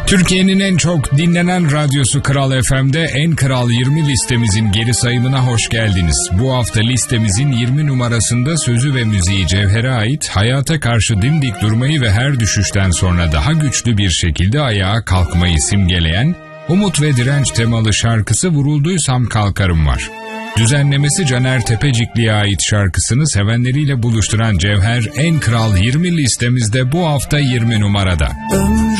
Türkiye'nin en çok dinlenen radyosu Kral FM'de En Kral 20 listemizin geri sayımına hoş geldiniz. Bu hafta listemizin 20 numarasında sözü ve müziği Cevher'e ait, hayata karşı dimdik durmayı ve her düşüşten sonra daha güçlü bir şekilde ayağa kalkmayı simgeleyen, umut ve direnç temalı şarkısı Vurulduysam Kalkarım var. Düzenlemesi Caner Tepecikli'ye ait şarkısını sevenleriyle buluşturan Cevher, En Kral 20 listemizde bu hafta 20 numarada.